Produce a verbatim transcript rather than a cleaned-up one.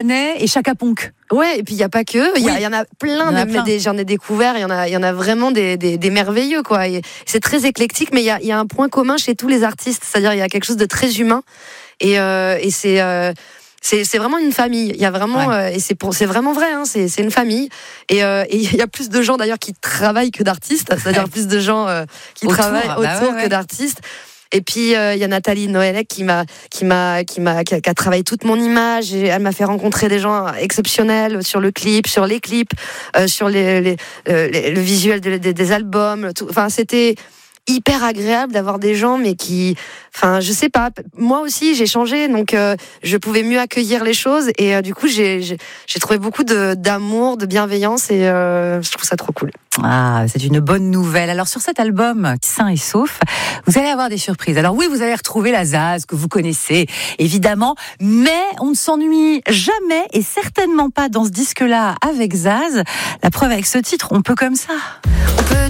Vianney et Chaka Ponk. Ouais, et puis il y a pas que, il oui. y, y en a plein, de, plein. Des, j'en ai découvert, il y en a, il y en a vraiment des, des, des merveilleux quoi. Et c'est très éclectique, mais il y a, il y a un point commun chez tous les artistes, c'est-à-dire il y a quelque chose de très humain, et, euh, et c'est, euh, c'est, c'est vraiment une famille. Il y a vraiment, ouais. euh, et c'est pour, c'est vraiment vrai, hein, c'est, c'est une famille. Et euh, et il y a plus de gens d'ailleurs qui travaillent que d'artistes, c'est-à-dire ouais. plus de gens euh, qui autour, travaillent autour bah ouais, ouais. que d'artistes. Et puis il euh, y a Nathalie Noëlec qui m'a qui m'a qui m'a qui a, qui a travaillé toute mon image et elle m'a fait rencontrer des gens exceptionnels sur le clip, sur les clips, euh, sur les, les, euh, les le visuel de, de, des albums, tout. Enfin c'était hyper agréable d'avoir des gens mais qui enfin je sais pas, moi aussi j'ai changé donc euh, je pouvais mieux accueillir les choses et euh, du coup j'ai, j'ai j'ai trouvé beaucoup de d'amour, de bienveillance et euh, je trouve ça trop cool. Ah, c'est une bonne nouvelle. Alors sur cet album Sain et Sauf, vous allez avoir des surprises. Alors oui, vous allez retrouver la Zaz que vous connaissez évidemment, mais on ne s'ennuie jamais et certainement pas dans ce disque-là avec Zaz. La preuve avec ce titre, on peut comme ça. On peut